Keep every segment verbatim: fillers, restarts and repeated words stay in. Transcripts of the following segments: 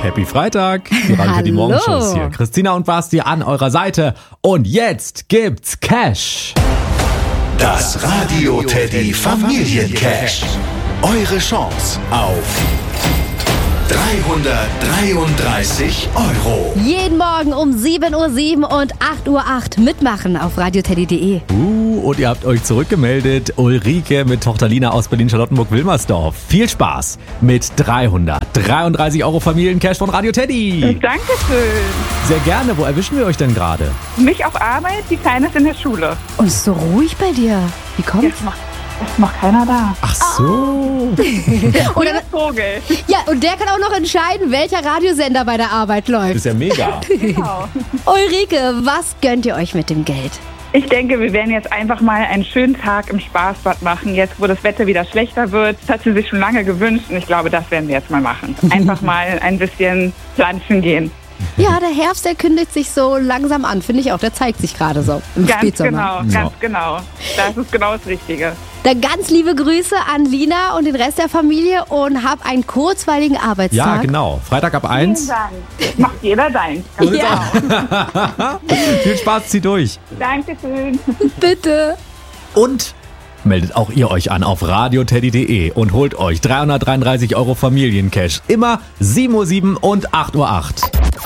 Happy Freitag. Die Radio Teddy Morgenshows hier. Christina und Basti an eurer Seite. Und jetzt gibt's Cash. Das Radio Teddy Familiencash. Eure Chance auf dreihundertdreiunddreißig Euro. Jeden Morgen um sieben Uhr sieben und acht Uhr acht mitmachen auf radioteddy punkt de. Uh, und ihr habt euch zurückgemeldet. Ulrike mit Tochter Lina aus Berlin-Charlottenburg-Wilmersdorf. Viel Spaß mit dreihundertdreiunddreißig Euro Familiencash von Radio Teddy. Dankeschön. Sehr gerne. Wo erwischen wir euch denn gerade? Mich auf Arbeit, die Kleine ist in der Schule. Und ist so ruhig bei dir. Wie kommt's? Jetzt macht ist noch keiner da. Ach so. Und dann, Vogel. ja, und der kann auch noch entscheiden, welcher Radiosender bei der Arbeit läuft. Das ist ja mega. Genau. Ulrike, was gönnt ihr euch mit dem Geld? Ich denke, wir werden jetzt einfach mal einen schönen Tag im Spaßbad machen, jetzt wo das Wetter wieder schlechter wird. Das hat sie sich schon lange gewünscht und ich glaube, das werden wir jetzt mal machen. Einfach mal ein bisschen planschen gehen. Ja, der Herbst, der kündigt sich so langsam an, finde ich auch. Der zeigt sich gerade so im Ganz Spätsommer. genau, ganz genau. Das ist genau das Richtige. Dann ganz liebe Grüße an Lina und den Rest der Familie und hab einen kurzweiligen Arbeitstag. Ja, genau. Freitag ab eins. Vielen Dank. Macht jeder sein. Ganz Ja. genau. Viel Spaß, zieh durch. Dankeschön. Bitte. Und meldet auch ihr euch an auf radioteddy punkt de und holt euch dreihundertdreiunddreißig Euro Familiencash. Immer sieben Uhr sieben und acht Uhr acht.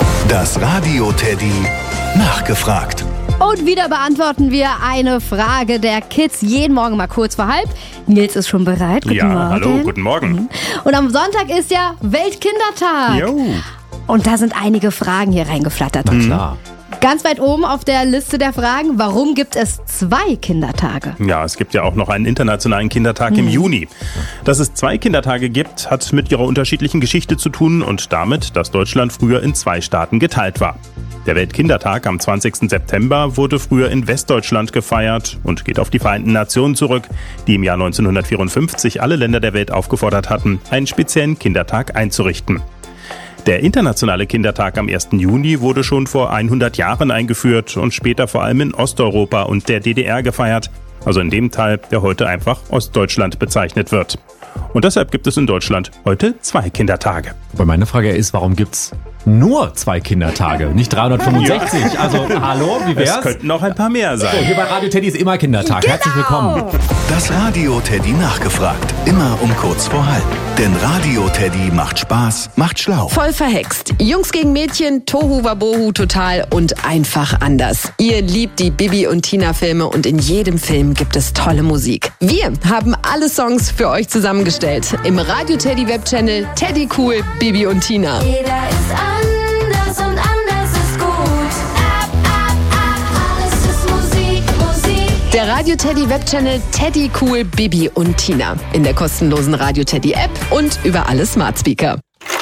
Das Radio Teddy nachgefragt. Und wieder beantworten wir eine Frage der Kids jeden Morgen mal kurz vor halb. Nils ist schon bereit. Guten Ja, Morgen. hallo, guten Morgen. Und am Sonntag ist ja Weltkindertag. Jo. Und da sind einige Fragen hier reingeflattert. Klar. Ganz weit oben auf der Liste der Fragen, warum gibt es zwei Kindertage? Ja, es gibt ja auch noch einen internationalen Kindertag im Juni. Dass es zwei Kindertage gibt, hat mit ihrer unterschiedlichen Geschichte zu tun und damit, dass Deutschland früher in zwei Staaten geteilt war. Der Weltkindertag am zwanzigsten September wurde früher in Westdeutschland gefeiert und geht auf die Vereinten Nationen zurück, die im Jahr neunzehnhundertvierundfünfzig alle Länder der Welt aufgefordert hatten, einen speziellen Kindertag einzurichten. Der internationale Kindertag am ersten Juni wurde schon vor hundert Jahren eingeführt und später vor allem in Osteuropa und der D D R gefeiert, also in dem Teil, der heute einfach Ostdeutschland bezeichnet wird. Und deshalb gibt es in Deutschland heute zwei Kindertage. Aber meine Frage ist, warum gibt's nur zwei Kindertage, nicht dreihundertfünfundsechzig? Also, hallo, wie wär's? Es könnten noch ein paar mehr So, sein. hier bei Radio Teddy ist immer Kindertag. Herzlich willkommen. Das Radio Teddy nachgefragt. Immer um kurz vor halb. Denn Radio Teddy macht Spaß, macht schlau. Voll verhext. Jungs gegen Mädchen, Tohu Wabohu total und einfach anders. Ihr liebt die Bibi und Tina Filme und in jedem Film gibt es tolle Musik. Wir haben alle Songs für euch zusammengestellt. Im Radio Teddy Webchannel Teddy Cool, Bibi und Tina. Jeder ist anders und anders ist gut. Ab, ab, ab, alles ist Musik, Musik. Der Radio Teddy Webchannel Teddy Cool, Bibi und Tina. In der kostenlosen Radio Teddy App und über alle Smart Speaker.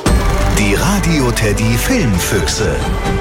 Die Radio Teddy Filmfüchse.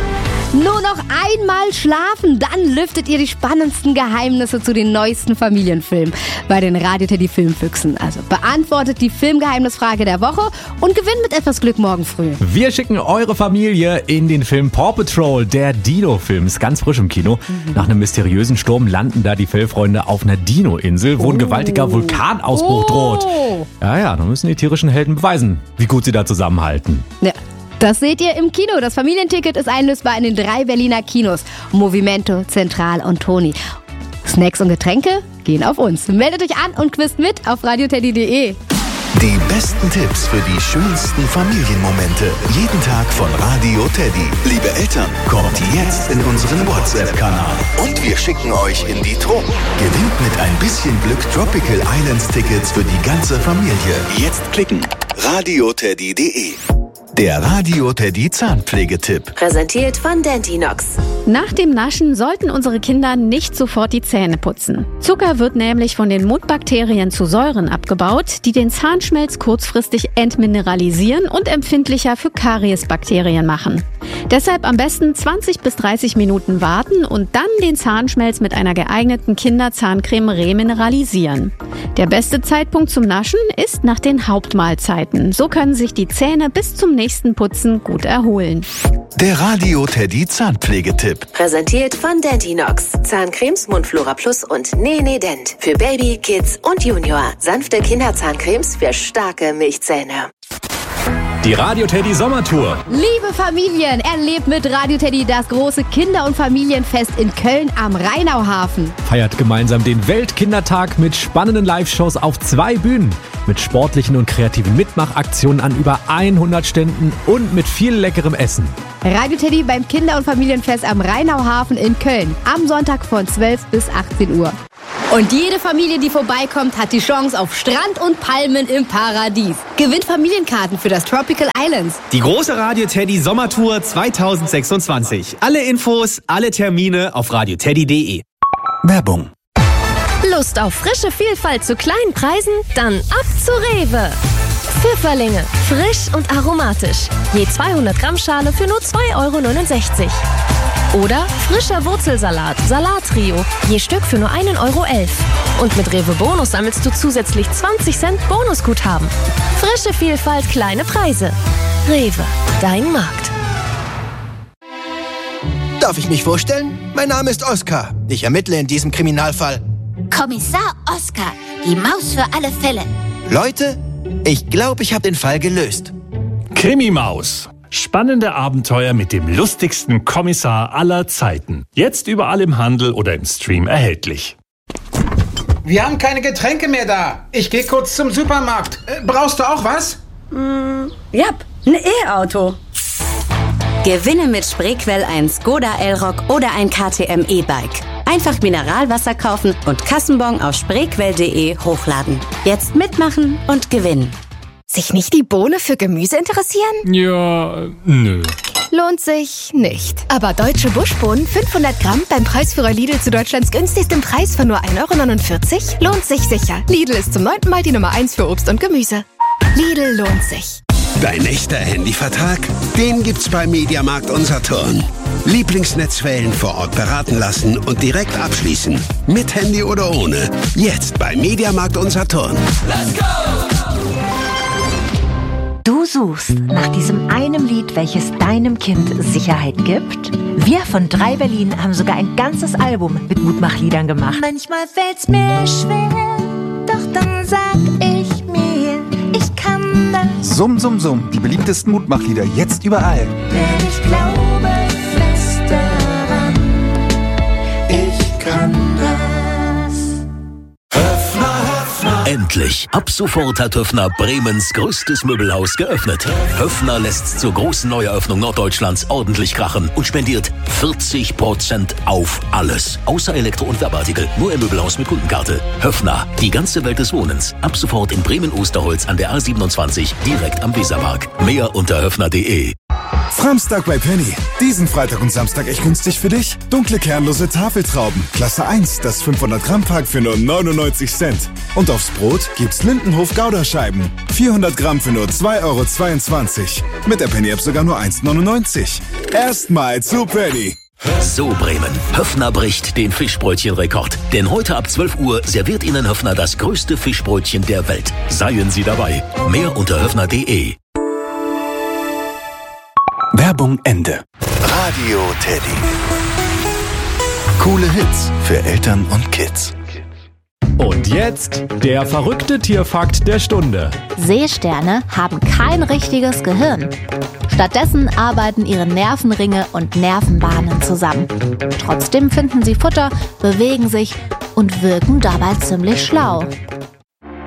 Nur noch einmal schlafen, dann lüftet ihr die spannendsten Geheimnisse zu den neuesten Familienfilmen bei den Radio Teddy Filmfüchsen. Also beantwortet die Filmgeheimnisfrage der Woche und gewinnt mit etwas Glück morgen früh. Wir schicken eure Familie in den Film Paw Patrol, der Dino-Film. Ist ganz frisch im Kino. Nach einem mysteriösen Sturm landen da die Fellfreunde auf einer Dino-Insel, wo ein gewaltiger Vulkanausbruch Oh. droht. Ja, ja, dann müssen die tierischen Helden beweisen, wie gut sie da zusammenhalten. Ja. Das seht ihr im Kino. Das Familienticket ist einlösbar in den drei Berliner Kinos. Movimento, Zentral und Toni. Snacks und Getränke gehen auf uns. Meldet euch an und quizt mit auf radioteddy punkt de. Die besten Tipps für die schönsten Familienmomente. Jeden Tag von Radio Teddy. Liebe Eltern, kommt jetzt in unseren WhatsApp-Kanal. Und wir schicken euch in die Truhe. Gewinnt mit ein bisschen Glück Tropical Islands Tickets für die ganze Familie. Jetzt klicken. radioteddy punkt de. Der Radio Teddy Zahnpflegetipp. Präsentiert von Dentinox. Nach dem Naschen sollten unsere Kinder nicht sofort die Zähne putzen. Zucker wird nämlich von den Mundbakterien zu Säuren abgebaut, die den Zahnschmelz kurzfristig entmineralisieren und empfindlicher für Kariesbakterien machen. Deshalb am besten zwanzig bis dreißig Minuten warten und dann den Zahnschmelz mit einer geeigneten Kinderzahncreme remineralisieren. Der beste Zeitpunkt zum Naschen ist nach den Hauptmahlzeiten. So können sich die Zähne bis zum nächsten Putzen gut erholen. Der Radio Teddy Zahnpflegetipp. Präsentiert von Dentinox. Zahncremes, Mundflora Plus und Nene Dent. Für Baby, Kids und Junior. Sanfte Kinderzahncremes für starke Milchzähne. Die Radio Teddy Sommertour. Liebe Familien, erlebt mit Radio Teddy das große Kinder- und Familienfest in Köln am Rheinauhafen. Feiert gemeinsam den Weltkindertag mit spannenden Live-Shows auf zwei Bühnen. Mit sportlichen und kreativen Mitmachaktionen an über hundert Ständen und mit viel leckerem Essen. Radio Teddy beim Kinder- und Familienfest am Rheinauhafen in Köln. Am Sonntag von zwölf bis achtzehn Uhr. Und jede Familie, die vorbeikommt, hat die Chance auf Strand und Palmen im Paradies. Gewinnt Familienkarten für das Tropical Islands. Die große Radio Teddy Sommertour zweitausendsechsundzwanzig. Alle Infos, alle Termine auf radioteddy punkt de. Werbung. Lust auf frische Vielfalt zu kleinen Preisen? Dann ab zu Rewe. Pfifferlinge, frisch und aromatisch. Je zweihundert Gramm Schale für nur zwei Euro neunundsechzig. Oder frischer Wurzelsalat, Salattrio, je Stück für nur ein Euro elf. Und mit Rewe Bonus sammelst du zusätzlich zwanzig Cent Bonusguthaben. Frische Vielfalt, kleine Preise. Rewe, dein Markt. Darf ich mich vorstellen? Mein Name ist Oskar. Ich ermittle in diesem Kriminalfall. Kommissar Oskar, die Maus für alle Fälle. Leute, ich glaube, ich habe den Fall gelöst. Krimi-Maus. Spannende Abenteuer mit dem lustigsten Kommissar aller Zeiten. Jetzt überall im Handel oder im Stream erhältlich. Wir haben keine Getränke mehr da. Ich gehe kurz zum Supermarkt. Äh, brauchst du auch was? Mm, ja, ein E-Auto. Gewinne mit Spreequell ein Skoda Elrock oder ein K T M E-Bike. Einfach Mineralwasser kaufen und Kassenbon auf spreequell punkt de hochladen. Jetzt mitmachen und gewinnen. Sich nicht die Bohne für Gemüse interessieren? Ja, nö. Lohnt sich nicht. Aber deutsche Buschbohnen, fünfhundert Gramm beim Preisführer Lidl zu Deutschlands günstigstem Preis von nur ein Euro neunundvierzig? Lohnt sich sicher. Lidl ist zum neunten Mal die Nummer eins für Obst und Gemüse. Lidl lohnt sich. Dein echter Handyvertrag? Den gibt's bei Mediamarkt und Saturn. Lieblingsnetzwellen vor Ort beraten lassen und direkt abschließen. Mit Handy oder ohne. Jetzt bei Mediamarkt und Saturn. Let's go! Du suchst nach diesem einem Lied, welches deinem Kind Sicherheit gibt? Wir von drei Berlin haben sogar ein ganzes Album mit Mutmachliedern gemacht. Manchmal fällt's mir schwer, doch dann sag ich mir, ich kann das. Summ, summ, summ, die beliebtesten Mutmachlieder jetzt überall. Denn ich glaube fest daran, ich kann das. Endlich! Ab sofort hat Höffner Bremens größtes Möbelhaus geöffnet. Höffner lässt zur großen Neueröffnung Norddeutschlands ordentlich krachen und spendiert vierzig Prozent auf alles. Außer Elektro- und Werbeartikel. Nur im Möbelhaus mit Kundenkarte. Höffner, die ganze Welt des Wohnens. Ab sofort in Bremen-Osterholz an der A siebenundzwanzig, direkt am Wesermarkt. Mehr unter höffner punkt de. Framstag bei Penny. Diesen Freitag und Samstag echt günstig für dich. Dunkle kernlose Tafeltrauben. Klasse eins, das fünfhundert Gramm Pack für nur neunundneunzig Cent. Und aufs Brot gibt's Lindenhof Gouda-Scheiben. vierhundert Gramm für nur zwei Euro zweiundzwanzig. Mit der Penny-App sogar nur eins neunundneunzig. Erstmal zu Penny. So Bremen, Höffner bricht den Fischbrötchenrekord. Denn heute ab zwölf Uhr serviert Ihnen Höffner das größte Fischbrötchen der Welt. Seien Sie dabei. Mehr unter höffner punkt de. Werbung Ende. Radio Teddy. Coole Hits für Eltern und Kids. Und jetzt der verrückte Tierfakt der Stunde. Seesterne haben kein richtiges Gehirn. Stattdessen arbeiten ihre Nervenringe und Nervenbahnen zusammen. Trotzdem finden sie Futter, bewegen sich und wirken dabei ziemlich schlau.